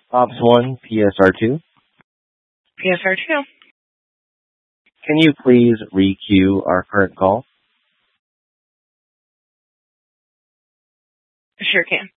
Ops 1, PSR 2. PSR2. Can you please re-queue our current call? Sure can.